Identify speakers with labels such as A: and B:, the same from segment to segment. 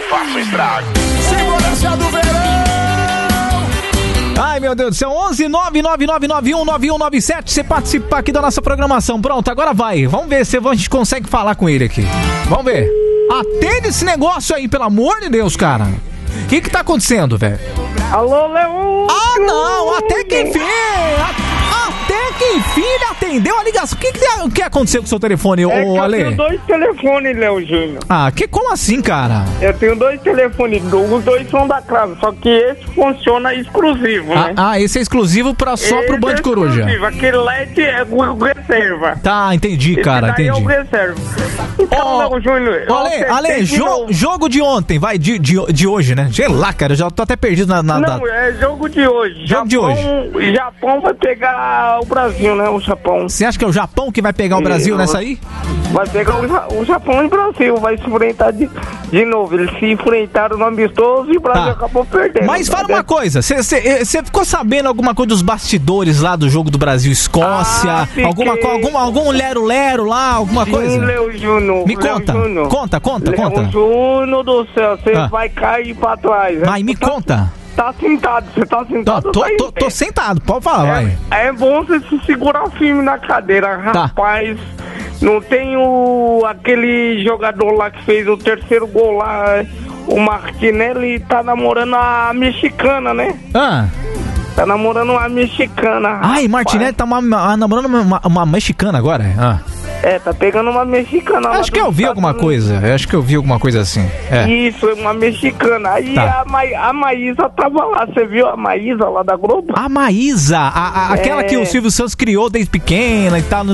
A: faça o estrago.
B: Segurança do verão! Ai, meu Deus do céu, 11-99991-9197, você participar aqui da nossa programação. Pronto, agora vai. Vamos ver se a gente consegue falar com ele aqui. Vamos ver. Atende esse negócio aí, pelo amor de Deus, cara. O que tá acontecendo, velho?
C: Alô, Leão!
B: Ah, não! Até que enfim! Até que enfim ele atendeu a ligação. O que aconteceu com o seu telefone, ô Ale?
C: Eu tenho 2 telefones, Léo Júnior.
B: Ah, como assim, cara?
C: Eu tenho 2 telefones, os 2 são da casa, só que esse funciona exclusivo, né?
B: Esse é exclusivo só pro Band Coruja.
C: Exclusivo. Aquele LED é o reserva.
B: Tá, entendi, cara, entendi.
C: É o reserva. Então, Léo Júnior...
B: Ale, jogo de ontem, vai, de hoje, né? Sei lá, cara, eu já tô até perdido na...
C: Não, é jogo de hoje.
B: Jogo de hoje.
C: Japão vai pegar o Brasil, né? O Japão.
B: Você acha que é o Japão que vai pegar o Brasil nessa aí?
C: Vai pegar o Japão e o Brasil. Vai se enfrentar de novo. Eles se enfrentaram no amistoso e o Brasil acabou perdendo.
B: Mas fala uma coisa. Você ficou sabendo alguma coisa dos bastidores lá do jogo do Brasil-Escócia? Algum lero-lero lá? Alguma coisa?
C: Léo Júnior.
B: Me conta. Conta.
C: Léo Júnior do céu. Você vai cair pra trás.
B: Vai, me conta.
C: Tá sentado, você tá sentado?
B: Tô sentado, pode falar, vai.
C: É bom você se segurar firme na cadeira, rapaz. Não tem aquele jogador lá que fez o terceiro gol lá, o Martinelli, tá namorando a mexicana, né? Tá namorando uma mexicana.
B: Ai, Martinelli tá namorando uma mexicana agora?
C: Tá pegando uma mexicana.
B: Acho que eu vi alguma coisa. Assim.
C: Isso, uma mexicana. Aí a Maísa tava lá. Você viu a Maísa lá da Globo?
B: A Maísa, aquela que o Silvio Santos criou desde pequena e tal.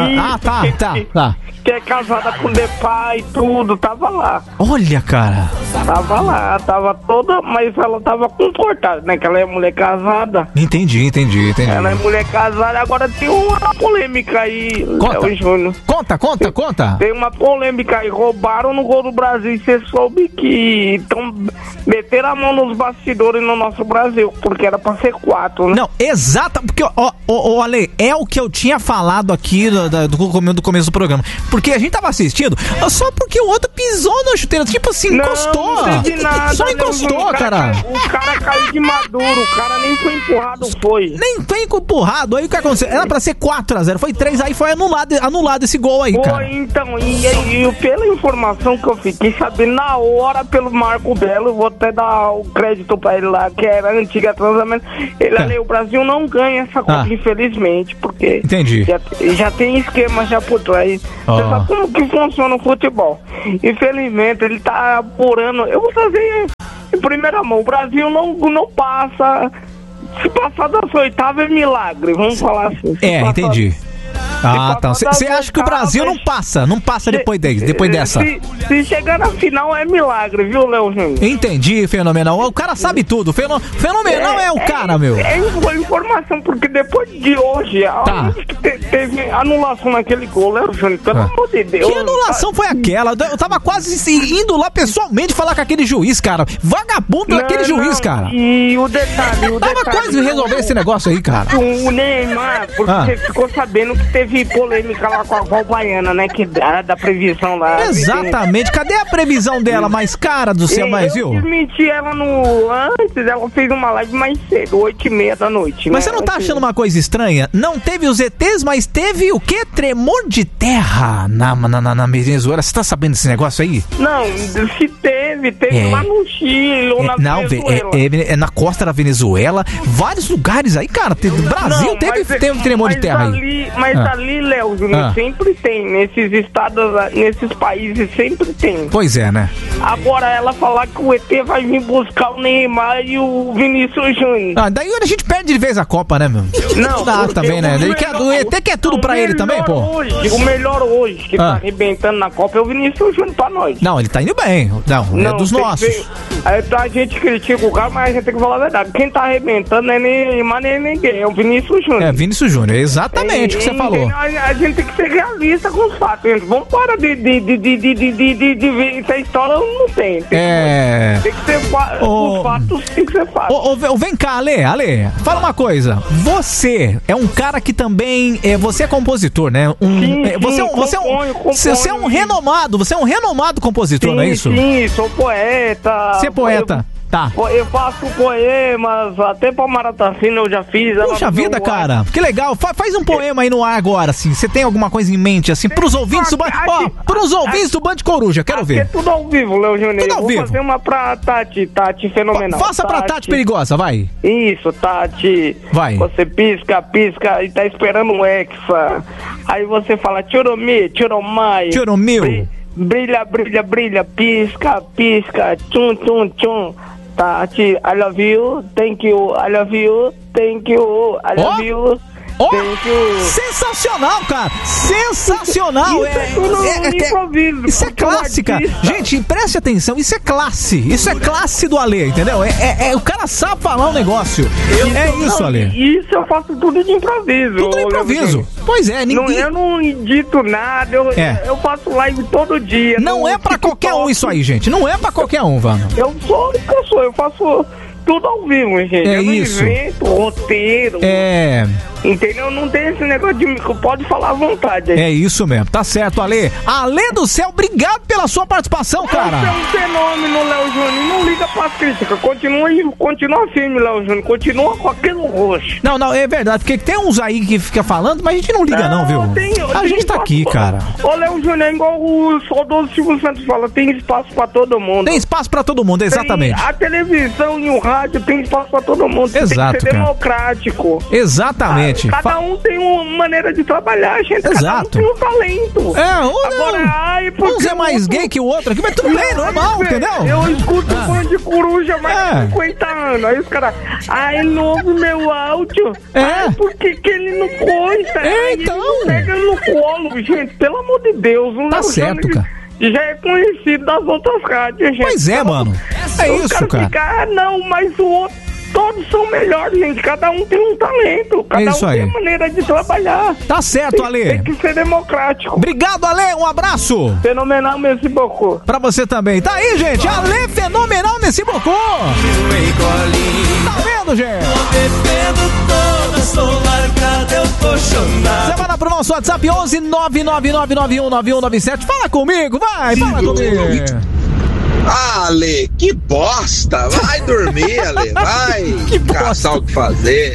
B: Tá.
C: Que é casada com o Depay e tudo, tava lá.
B: Olha, cara.
C: Tava lá, tava toda, mas ela tava comportada, né? Que ela é mulher casada.
B: Entendi.
C: Ela é mulher casada, agora tem uma polêmica aí, Léo Júnior.
B: Conta.
C: Tem uma polêmica aí, roubaram no gol do Brasil e você soube que meteram a mão nos bastidores no nosso Brasil, porque era pra ser 4, né?
B: Não, exato, porque, Ale, é o que eu tinha falado aqui do começo do programa. Porque a gente tava assistindo, só porque o outro pisou na chuteira, tipo assim, encostou.
C: Não teve nada,
B: só encostou, cara.
C: O cara caiu de maduro, o cara nem foi empurrado, foi.
B: Nem foi empurrado, aí o que aconteceu? Era pra ser 4-0, foi 3, aí foi anulado esse gol aí, cara.
C: Então, e pela informação que eu fiquei sabendo na hora pelo Marco Belo, eu vou até dar o crédito pra ele lá, que era antiga transamento, o Brasil não ganha essa Copa, infelizmente, porque já tem esquema já por trás. Você sabe como que funciona o futebol. Infelizmente, ele tá apurando. Eu vou fazer em primeira mão. O Brasil não passa. Se passar das oitavas é milagre, vamos falar assim.
B: Entendi. Então. Você acha que o Brasil não passa depois dessa?
C: Se chegar na final é milagre, viu, Léo Júnior?
B: Entendi, Fenomenal. O cara sabe tudo. Fenomenal é o cara, meu.
C: É informação, porque depois de hoje, teve anulação naquele gol, Léo Júnior, pelo amor de Deus.
B: Que anulação foi aquela? Eu tava quase indo lá pessoalmente falar com aquele juiz, cara. Vagabundo daquele juiz, cara.
C: E o detalhe...
B: Tava quase de resolver esse negócio aí, cara.
C: O Neymar, porque você ficou sabendo que teve polêmica lá com a Val Baiana, né? Que da previsão lá.
B: Exatamente. Cadê a previsão dela? Mais cara do céu, mais, viu?
C: Eu desmenti ela antes, ela fez uma live mais cedo, 8h30 da noite.
B: Mas você não tá achando uma coisa estranha? Não teve os ETs, mas teve o quê? Tremor de terra na Venezuela. Você tá sabendo desse negócio aí?
C: Não, se teve lá no Chile ou na Venezuela.
B: Na costa da Venezuela, vários lugares aí, cara. O Brasil teve tremor de terra aí.
C: Mas ali, Léo Júnior, sempre tem. Nesses estados, nesses países, sempre tem.
B: Pois é, né?
C: Agora, ela falar que o ET vai vir buscar o Neymar e o Vinícius Júnior.
B: Daí a gente perde de vez a Copa, né, meu?
C: Não,
B: dá também, né? O ET quer tudo pra ele também, pô.
C: O melhor hoje, que tá arrebentando na Copa, é o Vinícius Júnior pra nós.
B: Não, ele tá indo bem. Não, é dos nossos.
C: A gente critica o cara, mas a gente tem que falar a verdade. Quem tá arrebentando não é Neymar nem ninguém, é o Vinícius Júnior.
B: É, Vinícius Júnior, exatamente o que você falou.
C: A gente tem que ser realista com os fatos, gente. Vamos parar de ver essa história, não tem. Tem que ser os fatos, tem que ser fatos.
B: Vem cá, Ale, fala uma coisa. Você é um cara que também, você é compositor, né? Você é um renomado compositor, não é isso?
C: Sim, sou poeta.
B: Você é poeta? Tá.
C: Eu faço poemas, até pra Maratafina eu já fiz.
B: Puxa vida, cara, que legal. Faz um poema aí no ar agora, assim. Você tem alguma coisa em mente, assim, pros ouvintes do Band... pros ouvintes do Band Coruja, quero ver.
C: É tudo ao vivo, Léo Júnior.
B: Tudo ao vivo.
C: Vou fazer uma pra Tati fenomenal.
B: Faça pra Tati perigosa, vai.
C: Isso, Tati.
B: Vai.
C: Você pisca e tá esperando um hexa. Aí você fala, churumi, churumai.
B: Churumil.
C: Brilha, pisca, tchum, tchum, tchum. Tati, I love you, thank you, I love you, thank you, I love you.
B: Sensacional, cara! Sensacional!
C: Improviso.
B: Isso é clássica. Gente, preste atenção, isso é classe. Isso é classe do Ale, entendeu? O cara sabe falar um negócio. Isso, Ale.
C: Isso eu faço tudo de improviso.
B: Tudo de improviso. Pois é, ninguém...
C: Eu não edito nada, eu faço live todo dia.
B: Não é pra qualquer um isso aí, gente. Não é pra qualquer um, Vano.
C: Eu faço tudo ao vivo, gente.
B: É isso.
C: Evento, roteiro. Entendeu? Não tem esse negócio de pode falar à vontade.
B: É isso mesmo, tá certo, Ale. Ale do céu, obrigado pela sua participação, cara.
C: Você é um fenômeno, Léo Júnior. Não liga pra crítica. Continua firme, Léo Júnior. Continua com aquele roxo.
B: Não, é verdade. Porque tem uns aí que fica falando, mas a gente não liga não, viu? A gente tá aqui, cara.
C: Ô, Léo Júnior, é igual o saudoso Silvio Santos fala, tem espaço pra todo mundo.
B: Tem espaço pra todo mundo, exatamente.
C: A televisão e o rádio tem espaço pra todo mundo.
B: Exato,
C: tem que ser democrático.
B: Exatamente.
C: Cada um tem uma maneira de trabalhar, gente.
B: Exato.
C: Cada um tem um talento.
B: Uns é mais gay que o outro aqui, mas tudo bem, normal, entendeu?
C: Eu escuto um Band Coruja mais de 50 anos. Aí os caras, ele não ouve meu áudio. Por que ele não coisa?
B: Então.
C: Ele não pega no colo, gente. Pelo amor de Deus.
B: Tá certo, cara.
C: Já é conhecido das outras rádios, gente.
B: Pois é, mano. É isso, cara.
C: Mas o outro. Todos são melhores, gente. Cada um tem um talento. Cada um tem uma maneira de trabalhar.
B: Tá certo, Ale.
C: Tem que ser democrático.
B: Obrigado, Ale. Um abraço.
C: Fenomenal, merci beaucoup.
B: Pra você também. Tá aí, gente. Ale Fenomenal, merci beaucoup. Tá vendo, gente? Você manda pro nosso WhatsApp 11-999919197. Fala comigo, vai. Fala comigo.
A: Ale, que bosta! Vai dormir, Ale, vai caçar o que fazer.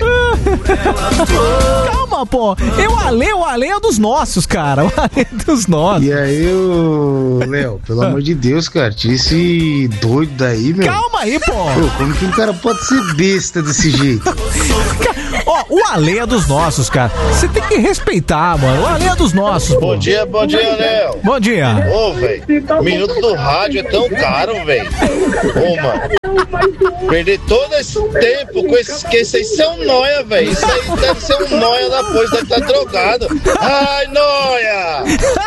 B: Calma, pô. O Ale é dos nossos, cara. O Ale é dos nossos.
D: E aí, Léo, pelo amor de Deus, cara, tira esse doido daí, meu.
B: Calma aí, pô.
D: Como que um cara pode ser besta desse jeito?
B: O Ale é dos nossos, cara. Você tem que respeitar, mano. O Ale é dos nossos.
A: Bom dia, Léo.
B: Bom dia.
A: Ô, velho, minuto do rádio é tão caro, velho. Ô, mano, perder todo esse tempo com esses que vocês são noia, velho. Isso aí deve ser um noia da pois, deve estar drogado. Ai, noia!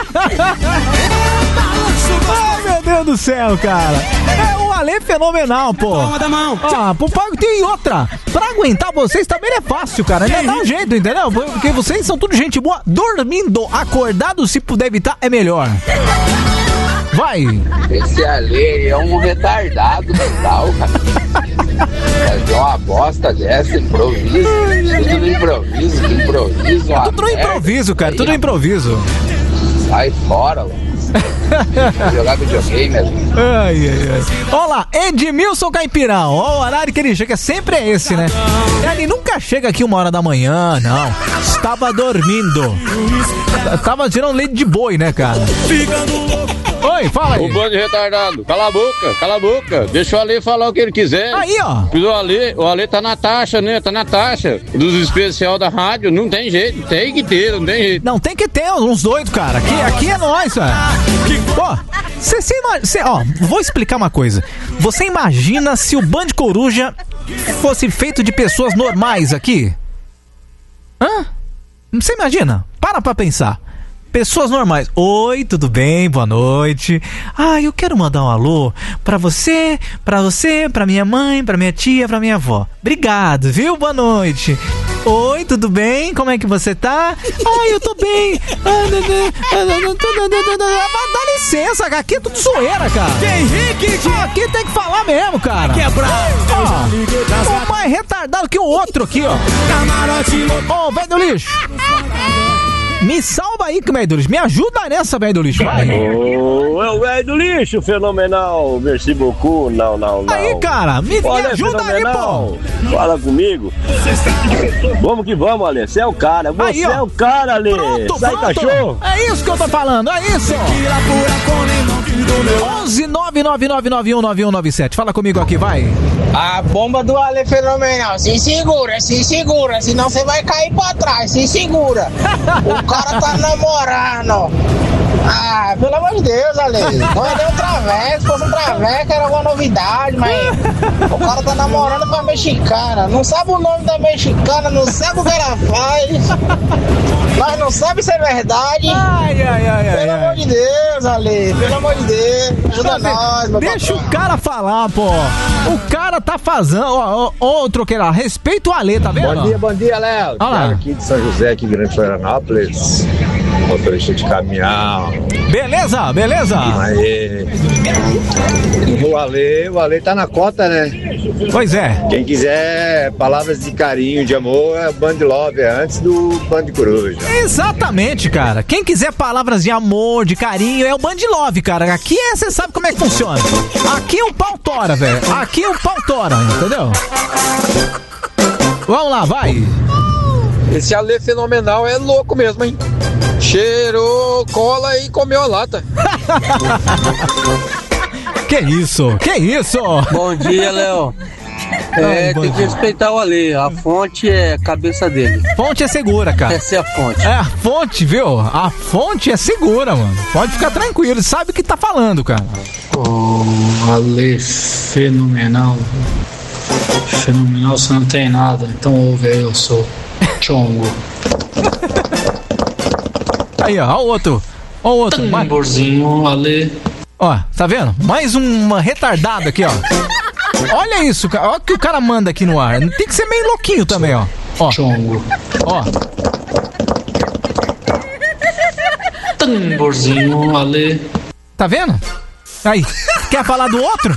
B: Ai, meu Deus do céu, cara. O Ale é fenomenal, pô. Pro pai tem outra. Pra aguentar vocês também é fácil, cara. Ainda dá um jeito, entendeu? Porque vocês são tudo gente boa. Dormindo, acordado, se puder evitar, é melhor. Vai!
E: Esse Ale é um retardado total, cara. Fazer uma bosta dessa, improviso. Tudo no improviso.
B: Tudo no improviso, cara. Tudo no improviso.
E: Sai fora, mano. Jogar videogame,
B: ai. Olha lá, Edmilson Caipirão. Ó, o horário que ele chega sempre é esse, né? Ele nunca chega aqui 1h da manhã, não. Estava dormindo. Tava tirando leite de boi, né, cara? Oi, fala aí.
F: O bando de retardado. Cala a boca. Deixa o Ale falar o que ele quiser.
B: Aí, ó.
F: O Ale tá na taxa, né? Tá na taxa dos especial da rádio. Não tem jeito. Tem que ter, não tem jeito.
B: Não, tem que ter uns doidos, cara. Aqui é nós, velho. Ó, vou explicar uma coisa. Você imagina se o Band Coruja fosse feito de pessoas normais aqui? Você imagina? Para pra pensar. Pessoas normais. Oi, tudo bem? Boa noite. Eu quero mandar um alô pra você, pra minha mãe, pra minha tia, pra minha avó. Obrigado, viu? Boa noite. Oi, tudo bem? Como é que você tá? Ai, eu tô bem. Dá licença, cara. Aqui é tudo zoeira, cara. Aqui tem que falar mesmo, cara. O mais retardado que o outro aqui, ó. Ô, velho do lixo. Me salva aí, velho do lixo. Me ajuda nessa, velho do lixo. Vai.
G: Ô, é o velho do lixo, fenomenal. Merci beaucoup. Não.
B: Aí, cara, me ajuda aí, pô.
G: Fala comigo. Vamos que vamos, Ale. Você é o cara. Você
B: aí,
G: é o cara, Ale. Sai, cachorro.
B: É isso que eu tô falando, é isso. 11999919197. Fala comigo aqui, vai.
H: A bomba do Ale fenomenal. Se segura, senão você vai cair pra trás. Se segura. O cara tá namorando. Ah, pelo amor de Deus, Ale. Não é nem um traveco. Se fosse um traveco era uma novidade, mas o cara tá namorando com a mexicana. Não sabe o nome da mexicana, não sabe o que ela faz. Mas não sabe se é verdade. Pelo amor de Deus, Ale. Pelo amor de Deus. Ajuda nós, meu
B: Deixa
H: patrão.
B: o cara falar, pô. O cara tá fazendo. Ô, troqueira, respeita o Ale, tá vendo?
G: Bom dia, Léo.
B: Olha lá.
G: Aqui de São José, aqui em Grande Florianópolis. Motorista de caminhão.
B: Beleza.
G: Aí. O Ale tá na cota, né?
B: Pois é.
G: Quem quiser palavras de carinho, de amor, é o Band Love, é antes do Band Coruja.
B: Exatamente, cara. Quem quiser palavras de amor, de carinho, é o Band Love, cara. Aqui você sabe como é que funciona. Aqui o pau tora, velho. Aqui o pau tora, entendeu? Vamos lá, vai.
I: Esse Ale fenomenal é louco mesmo, hein? Cheirou cola e comeu a lata.
B: Que isso?
J: Bom dia, Léo. Tem que respeitar o Ale. A fonte é a cabeça dele.
B: Fonte é segura, cara.
J: Essa é a fonte.
B: É a fonte, viu? A fonte é segura, mano. Pode ficar tranquilo, ele sabe o que tá falando, cara.
K: Ale fenomenal. Fenomenal, você não tem nada. Então ouve aí, eu sou Chongo.
B: Aí, ó o outro.
K: Tamborzinho, Ale.
B: Ó, tá vendo? Mais uma retardada aqui, ó. Olha isso, cara. Olha o que o cara manda aqui no ar. Tem que ser meio louquinho também, ó.
K: Chongo.
B: Ó.
K: Tamborzinho, Ale.
B: Tá vendo? Aí. Quer falar do outro?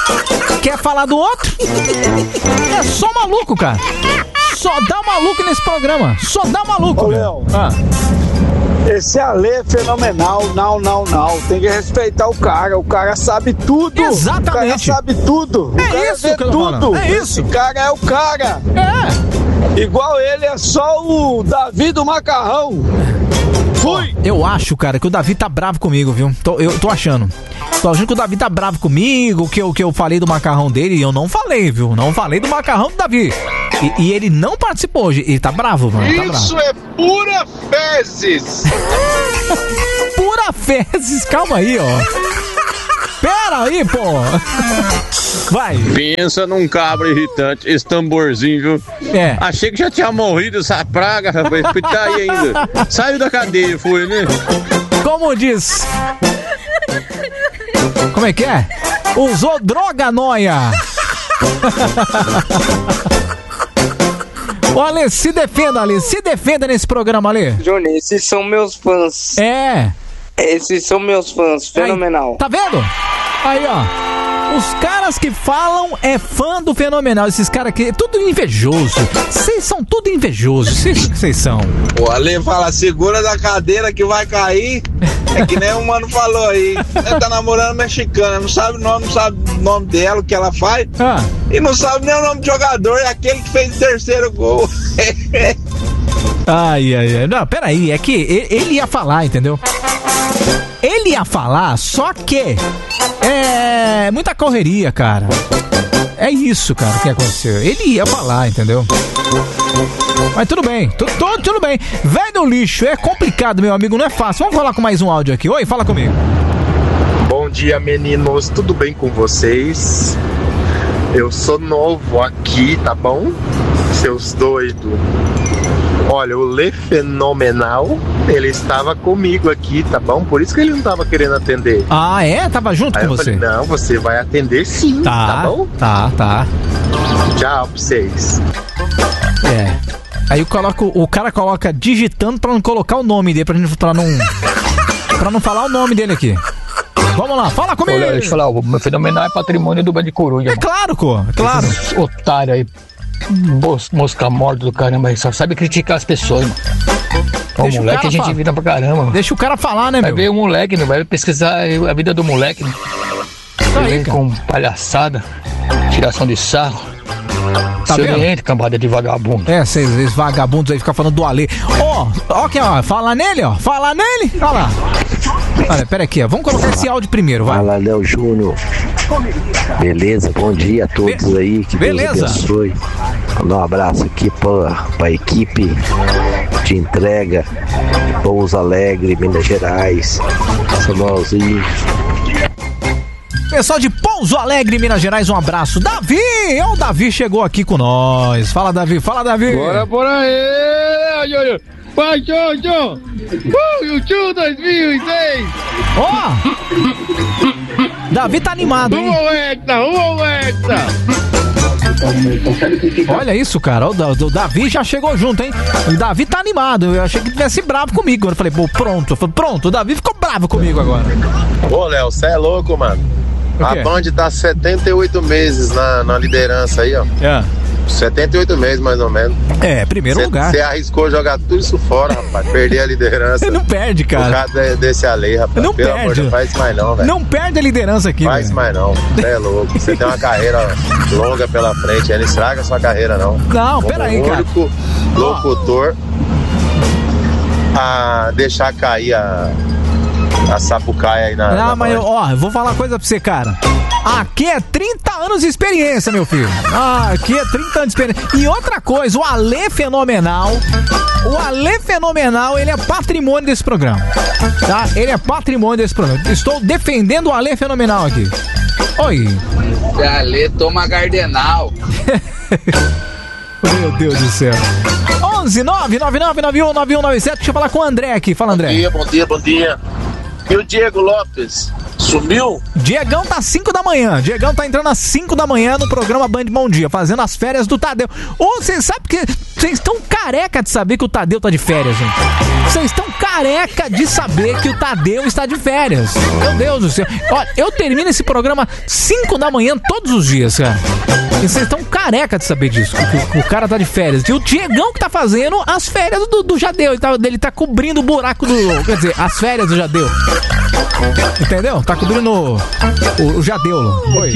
B: É só maluco, cara. Só dá maluco nesse programa. Só dá maluco.
G: Ô, Léo.
L: Esse Ale é fenomenal, não. Tem que respeitar o cara. O cara sabe tudo.
B: Exatamente.
L: O cara sabe tudo. O cara
B: isso
L: vê
B: que eu tô
L: tudo.
B: falando. É isso.
L: Esse cara é o cara.
B: É.
L: Igual ele é só o Davi do Macarrão. Fui.
B: Eu acho, cara, que o Davi tá bravo comigo, viu? Eu tô achando. Tô achando que o Davi tá bravo comigo, que eu falei do macarrão dele e eu não falei, viu? Não falei do macarrão do Davi. E ele não participou hoje. Ele tá bravo, mano.
A: Isso é pura fezes.
B: Pura fezes. Calma aí, ó. Pera aí, pô. Vai.
F: Pensa num cabra irritante, esse tamborzinho, viu?
B: É.
F: Achei que já tinha morrido essa praga, rapaz. Tá aí ainda. Saiu da cadeia, foi, né?
B: Como diz? Como é que é? Usou droga, noia. Ô, Ale, se defenda, Ale. Se defenda nesse programa, Ale.
C: Johnny, esses são meus fãs.
B: É.
C: Esses são meus fãs. Fenomenal.
B: Aí, tá vendo? Aí, ó. Os caras que falam é fã do Fenomenal. Esses caras aqui, é tudo invejoso. Vocês são tudo invejosos. Vocês são.
M: O Ale fala, segura da cadeira que vai cair. É que nem o mano falou aí. Ele tá namorando mexicana, não sabe o nome dela, o que ela faz. E não sabe nem o nome do jogador, é aquele que fez o terceiro gol.
B: Ai. Não, peraí, é que ele ia falar, entendeu? Ele ia falar, só que é muita correria, cara. É isso, cara, que aconteceu. Ele ia falar, entendeu? Mas tudo bem, tudo bem. Velho do lixo, é complicado, meu amigo, não é fácil. Vamos falar com mais um áudio aqui. Oi, fala comigo.
N: Bom dia, meninos, tudo bem com vocês? Eu sou novo aqui, tá bom? Seus doidos. Olha, o Le Fenomenal, ele estava comigo aqui, tá bom? Por isso que ele não estava querendo atender.
B: Ah, é? Tava junto
N: Aí
B: com
N: eu
B: você?
N: Falei, não, você vai atender sim, tá bom?
B: Tá.
N: Tchau pra vocês.
B: É. Aí o cara coloca digitando pra não colocar o nome dele, pra não falar o nome dele aqui. Vamos lá, fala comigo.
O: Olha, deixa eu falar, o Fenomenal é patrimônio do Band de Coruja.
B: É claro, é claro.
O: Esses otários aí, mosca morta do caramba aí, só sabe criticar as pessoas, mano. O moleque a gente vira pra caramba, mano.
B: Deixa o cara falar, né,
O: vai
B: meu?
O: Vai ver o moleque, né? Vai pesquisar a vida do moleque, né?
B: Tá aí,
O: com palhaçada, tiração de sarro.
B: Tá
O: vendo? Cambada de vagabundo.
B: Esses vagabundos aí ficam falando do Ale. Ó, fala nele, ó. Fala nele. Olha lá. Olha, pera aqui, ó. Vamos colocar esse áudio primeiro, vai.
P: Fala, Léo Júnior. Beleza? Bom dia a todos aí. Que Deus abençoe. Mandar um abraço aqui pra equipe de entrega Pouso Alegre, Minas Gerais. Samuelzinho.
B: Pessoal de Pouso Alegre, Minas Gerais, um abraço. Davi! O Davi chegou aqui com nós. Fala, Davi.
Q: Bora por aí, Júnior. Vai, Jojo! O Tio 2006!
B: Ó! Davi tá animado, hein?
Q: Um hecta!
B: Olha isso, cara. O Davi já chegou junto, hein? O Davi tá animado. Eu achei que tivesse bravo comigo. Eu falei, pronto. O Davi ficou bravo comigo agora.
A: Ô, Léo, você é louco, mano. A Band tá 78 meses na liderança aí, ó. 78 meses, mais ou menos.
B: Primeiro lugar.
A: Você arriscou jogar tudo isso fora, rapaz. Perder a liderança.
B: Não perde, cara.
A: Por causa desse Ale, rapaz.
B: Não
A: Pelo
B: perde.
A: amor de Deus, faz isso mais não, velho.
B: Não perde a liderança aqui,
A: faz isso mais não. Você é louco. Você tem uma carreira longa pela frente. Aí não estraga a sua carreira, não.
B: Não, peraí, cara.
A: O único locutor a deixar cair a sapucaia aí na...
B: Não, mas eu vou falar uma coisa pra você, cara. Aqui é 30 anos de experiência, meu filho. Aqui é 30 anos de experiência. E outra coisa, o Ale Fenomenal, ele é patrimônio desse programa. Tá? Ele é patrimônio desse programa. Estou defendendo o Ale Fenomenal aqui. Oi.
E: O Ale toma Gardenal.
B: Meu Deus do céu. 11-999919197. Deixa eu falar com o André aqui. Fala, André.
R: Bom dia. E o Diego Lopes? Sumiu?
B: Diegão tá às 5 da manhã. Diegão tá entrando às 5 da manhã no programa Band Bom Dia, fazendo as férias do Tadeu. Ou vocês sabem que vocês estão careca de saber que o Tadeu tá de férias, gente. Vocês estão careca de saber que o Tadeu está de férias. Meu Deus do céu. Olha, eu termino esse programa 5 da manhã todos os dias, cara. E vocês estão careca de saber disso, que o cara tá de férias. E o Diegão que tá fazendo as férias do Jadeu. Ele tá cobrindo o buraco do... Quer dizer, as férias do Jadeu. Entendeu? Tá cobrindo o Jadeu. Oi.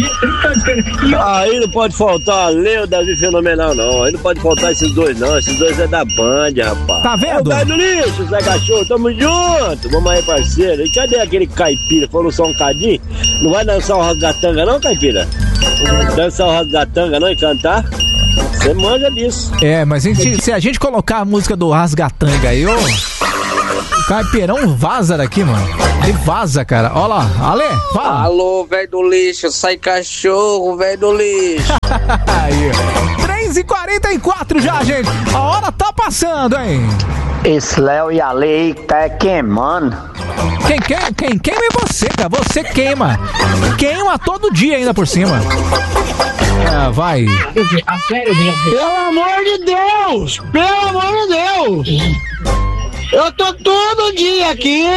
S: Aí não pode faltar Ale ou Davi Fenomenal, não. Aí não pode faltar esses dois, não. Esses dois é da Band, rapaz.
B: Tá vendo?
S: O Gai do Lixo, Zé Cachorro, tamo junto. Vamos aí, parceiro. E cadê aquele caipira? Falou só um cadinho? Não vai dançar o rasgatanga, não, caipira? Dançar o rasgatanga, não, e cantar? Você manja disso.
B: Mas se a gente colocar a música do rasgatanga aí, o Caipirão vaza daqui, mano. Ele vaza, cara. Olha lá, Ale, fala.
E: Alô, velho do lixo, sai cachorro, velho do lixo.
B: Aí, 3h44 já, gente. A hora tá passando, hein?
T: Esse Léo e Ale aí tá queimando.
B: Quem queima é você, cara. Você queima. Queima todo dia ainda por cima. Vai.
H: Pelo amor de Deus! Pelo amor de Deus! Eu tô todo dia aqui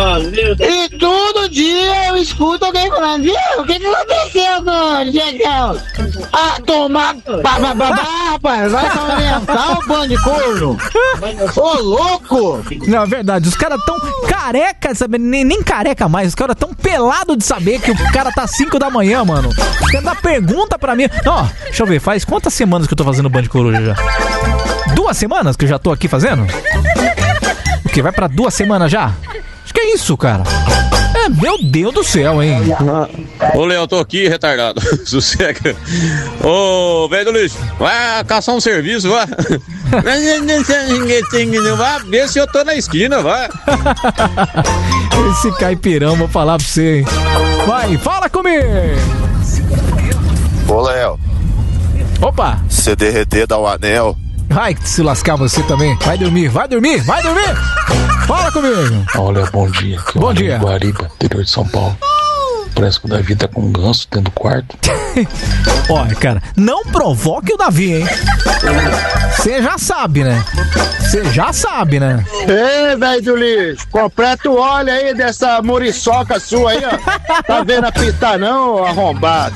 H: e todo dia eu escuto alguém falando, viu? O que aconteceu com o Diegão? Tomar rapaz, vai aumentar o bando de corno. Ô, louco!
B: Não, é verdade, os caras tão careca de saber, nem careca mais, os caras tão pelado de saber que o cara tá 5 da manhã, mano. Você ainda pergunta pra mim, deixa eu ver, faz quantas semanas que eu tô fazendo Band Coruja já? 2 semanas que eu já tô aqui fazendo? O que, vai pra 2 semanas já? Acho que é isso, cara. Meu Deus do céu, hein?
F: Ô, Léo, eu tô aqui, retardado. Sossega. Ô, velho do lixo, vai caçar um serviço, vai. Vai ver se eu tô na esquina, vai.
B: Esse caipirão, vou falar pra você, hein? Vai, fala comigo.
A: Ô, Léo.
B: Opa.
A: Se derreter, dá o anel.
B: Ai, se lascar você também. Vai dormir. Fala comigo.
O: Olha, bom dia.
B: Bom dia.
O: Guariba, interior de São Paulo. parece que o Davi tá com um ganso dentro do quarto.
B: Olha, cara, não provoque o Davi, hein? Você já sabe, né?
L: Ei, velho do lixo, completa o óleo aí dessa muriçoca sua aí, ó. Tá vendo apitar não, arrombado?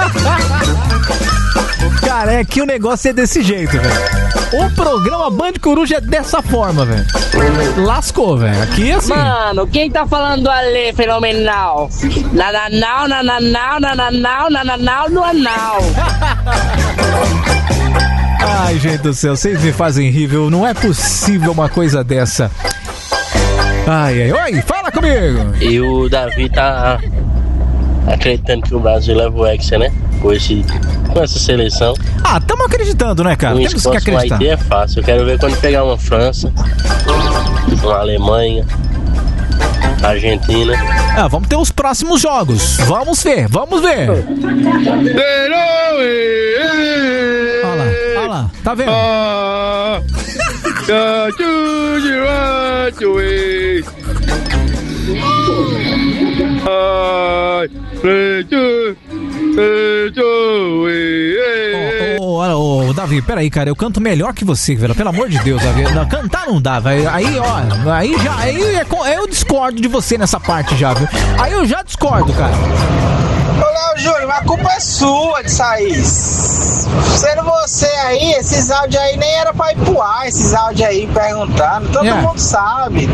B: Cara, é que o negócio é desse jeito, velho. O programa Band Coruja é dessa forma, velho. Lascou, velho. Aqui é assim.
H: Mano, quem tá falando do Ale fenomenal? Nananau, nananau, nananau, nananau, no anal.
B: Ai, gente do céu, vocês me fazem rir, viu? Não é possível uma coisa dessa. Ai, oi, fala comigo.
J: E o Davi tá acreditando que o Brasil leva o Hexa, né? Com essa seleção.
B: Ah, tamo acreditando, né, cara? Temos que acreditar.
J: Haiti é fácil. Eu quero ver quando pegar uma França, uma Alemanha, Argentina.
B: Ah, vamos ter os próximos jogos. Vamos ver. Olha lá, tá vendo? Ô, Davi, peraí, cara, eu canto melhor que você, velho. Pelo amor de Deus, Davi. Não, cantar não dá, velho. Aí eu discordo de você nessa parte já, viu? Aí eu já discordo, cara.
H: Ô, Léo Júnior, a culpa é sua de sair. Sendo você aí, esses áudios aí nem era pra ir pro ar, esses áudios aí perguntando. Todo mundo sabe.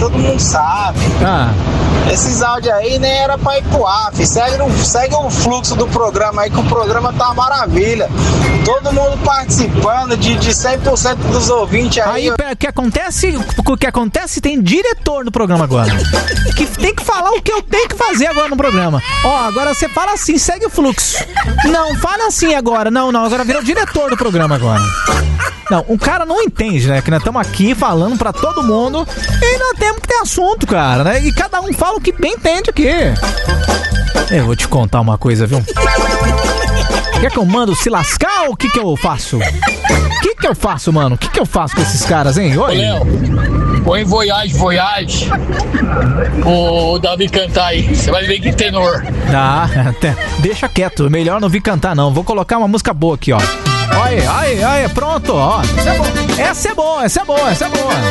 H: Esses áudios aí nem era pra ir pro ar, filho. Segue o fluxo do programa aí, que o programa tá uma maravilha. Todo mundo participando de 100% dos ouvintes aí.
B: Aí, o que acontece? Tem diretor no programa agora. Que tem que falar o que eu tenho que fazer agora no programa. Ó, agora você fala assim, segue o fluxo. Não, fala assim agora. Não, agora virou diretor do programa agora. Não, o cara não entende, né? Que nós estamos aqui falando pra todo mundo e nós temos que ter assunto, cara, né? E cada um fala o que bem entende aqui. Eu vou te contar uma coisa, viu? Quer que eu mando se lascar ou o que eu faço? O que eu faço, mano? O que eu faço com esses caras, hein? Oi,
O: Léo, põe Voyage. O Davi cantar aí. Você vai ver que tenor.
B: Ah, deixa quieto. Melhor não vir cantar, não. Vou colocar uma música boa aqui, ó. Olha, pronto, ó. Essa é boa.